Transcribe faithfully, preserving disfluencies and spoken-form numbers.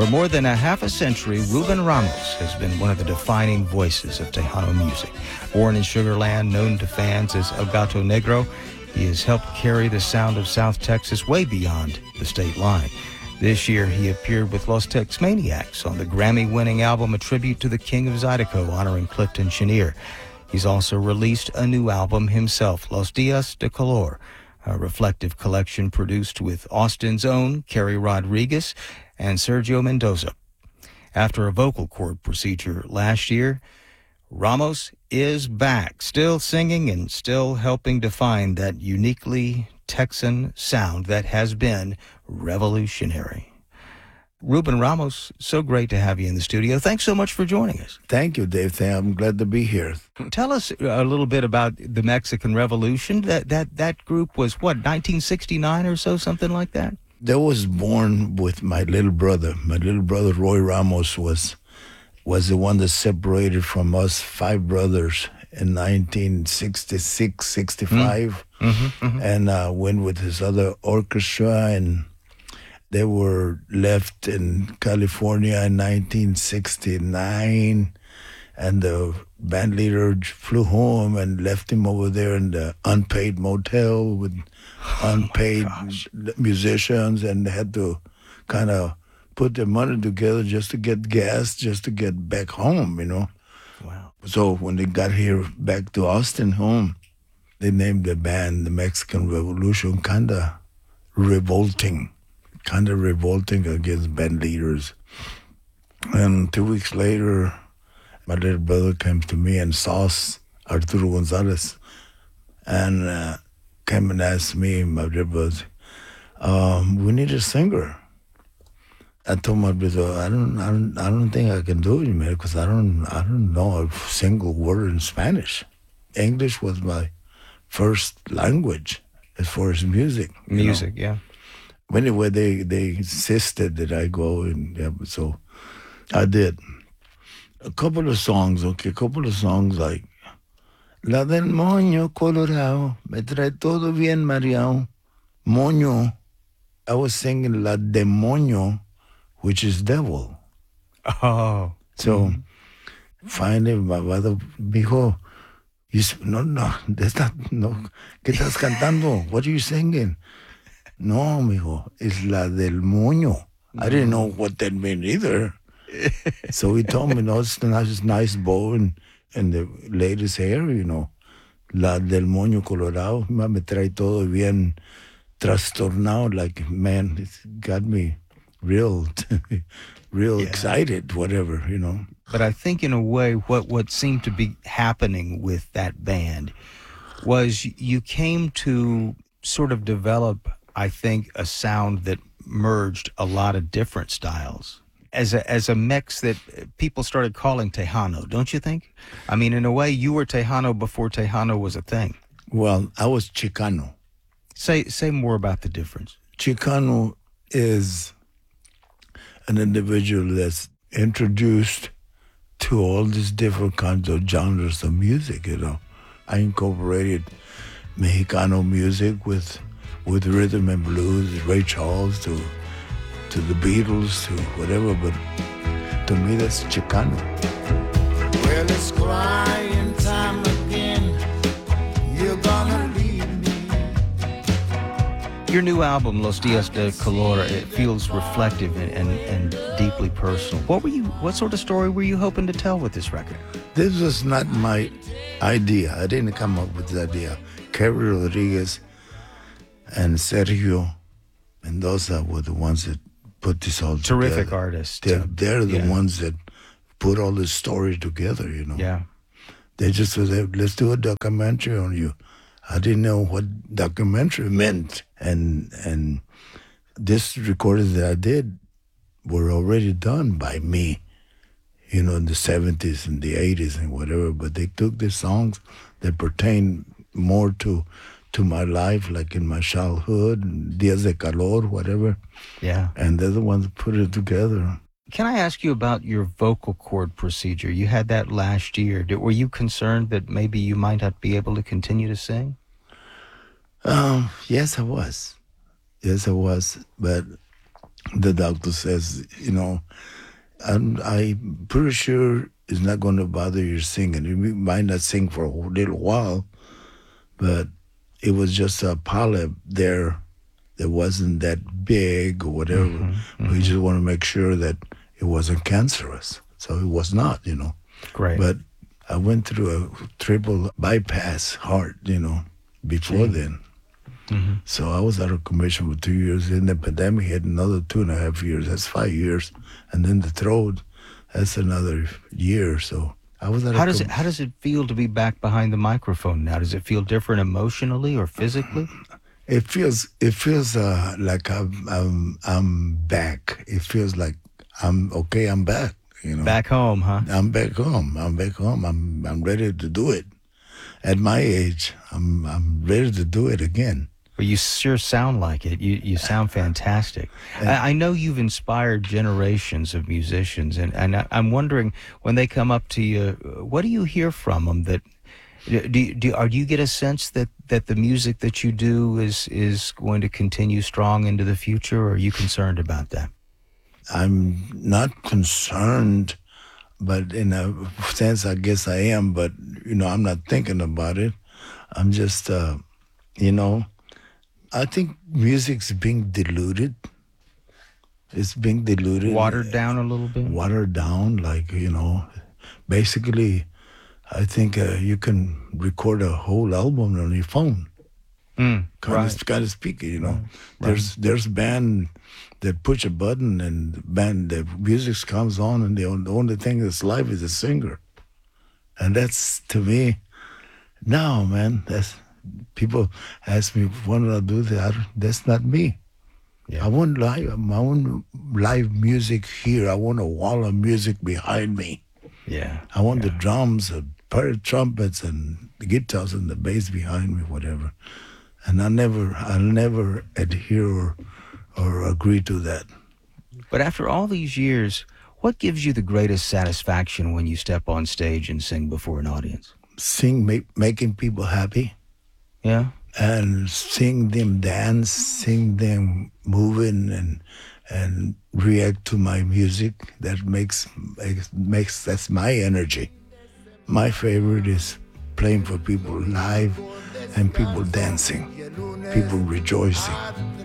For more than a half a century, Ruben Ramos has been one of the defining voices of Tejano music. Born in Sugar Land, known to fans as El Gato Negro, he has helped carry the sound of South Texas way beyond the state line. This year, he appeared with Los Tex Maniacs on the Grammy-winning album A Tribute to the King of Zydeco, honoring Clifton Chenier. He's also released a new album himself, Los Dias de Color, a reflective collection produced with Austin's own Kerry Rodriguez and Sergio Mendoza. After a vocal cord procedure last year, Ramos is back, still singing and still helping define that uniquely Texan sound that has been revolutionary. Ruben Ramos, so great to have you in the studio. Thanks so much for joining us. Thank you, Dave. I'm glad to be here. Tell us a little bit about the Mexican Revolution. That that that group was, what, nineteen sixty-nine or so, something like that? That was born with my little brother. My little brother, Roy Ramos, was was the one that separated from us five brothers in nineteen sixty-six, sixty-five, mm-hmm, mm-hmm. and uh, went with his other orchestra, and they were left in California in nineteen sixty-nine, and the band leader flew home and left him over there in the unpaid motel with unpaid oh musicians, and they had to kind of put their money together just to get gas, just to get back home, you know. Wow. So when they got here back to Austin home, they named the band the Mexican Revolution, kind of revolting. kind of revolting against band leaders. And two weeks later, my little brother came to me and saw Arturo Gonzalez, and uh, came and asked me, my little brother, um, we need a singer. I told my brother, I don't, I don't, I don't think I can do it, man, because I don't, I don't know a single word in Spanish. English was my first language as far as music. Music, know? yeah. Anyway, they, they insisted that I go, and yeah, so I did. A couple of songs, okay, a couple of songs like La del Moño Colorado, me trae todo bien mareado. Moño, I was singing La Demonio, which is devil. Oh. So mm-hmm. finally, my mother dijo, you, no, no, that's not, no, ¿qué estás cantando? What are you singing? No, mijo, it's la del moño. I didn't know what that meant either. So he told me, no, it's a nice, nice bow and, and the latest hair, you know. La del moño colorado. Me trae todo bien trastornado. Like, man, it's got me real, real yeah. excited, whatever, you know. But I think in a way what, what seemed to be happening with that band was you came to sort of develop, I think, a sound that merged a lot of different styles as a as a mix that people started calling Tejano, don't you think? I mean, in a way, you were Tejano before Tejano was a thing. Well, I was Chicano. Say say more about the difference. Chicano is an individual that's introduced to all these different kinds of genres of music, you know. I incorporated Mexicano music with with rhythm and blues, Ray Charles to to the Beatles to whatever, but to me that's Chicano. Well, it's crying time again. You're gonna leave me. Your new album, Los Dias de Color, it feels reflective and, and, and deeply personal. What were you? What sort of story were you hoping to tell with this record? This was not my idea. I didn't come up with the idea. Kerry Rodriguez and Sergio Mendoza were the ones that put this all together. Terrific artists. They're, they're the yeah. ones that put all this story together, you know. Yeah. They just said, let's do a documentary on you. I didn't know what documentary meant. And and this recording that I did were already done by me, you know, in the seventies and the eighties and whatever. But they took the songs that pertain more to to my life, like in my childhood, Dias de Calor, whatever. Yeah. And they're the ones that put it together. Can I ask you about your vocal cord procedure? You had that last year. Did, were you concerned that maybe you might not be able to continue to sing? Um, yes, I was. Yes, I was. But the doctor says, you know, I'm, I'm pretty sure it's not going to bother your singing. You might not sing for a little while, but it was just a polyp there that wasn't that big or whatever. Mm-hmm, We mm-hmm. just want to make sure that it wasn't cancerous. So it was not, you know. Great. But I went through a triple bypass heart, you know, before Gee. then. Mm-hmm. So I was out of commission for two years. Then the pandemic hit, another two and a half years. That's five years. And then the throat, that's another year. So I was out How of does com- it How does it feel to be back behind the microphone now? Does it feel different emotionally or physically? It feels it feels uh, like I'm, I'm I'm back. It feels like I'm okay. I'm back. You know, Back home, huh? I'm back home. I'm back home. I'm I'm ready to do it. At my age, I'm I'm ready to do it again. Well, you sure sound like it. You you sound fantastic. I, I know you've inspired generations of musicians, and, and I, I'm wondering, when they come up to you, what do you hear from them? That do you, do, or do you get a sense that, that the music that you do is is going to continue strong into the future, or are you concerned about that? I'm not concerned, but in a sense, I guess I am. But you know, I'm not thinking about it. I'm just, uh, you know, I think music's being diluted. It's being diluted, Watered down a little bit? watered down. Like, you know, basically, I think uh, you can record a whole album on your phone. Mm, Kind right. of, kind of speaking, you know. Right. There's there's band that push a button and the band the music comes on and the, on- the only thing that's live is the singer, and that's to me. No, man, that's people ask me when do I do that? I don't- That's not me. Yeah. I want live. I want live music here. I want a wall of music behind me. Yeah. I want the drums, the per- trumpets, and the guitars and the bass behind me, whatever. And I never, I never adhere or, or agree to that. But after all these years, what gives you the greatest satisfaction when you step on stage and sing before an audience? Sing, make, making people happy, Yeah? and seeing them dance, seeing them moving and and react to my music. That makes makes, makes that's my energy. My favorite is playing for people live and people dancing, people rejoicing.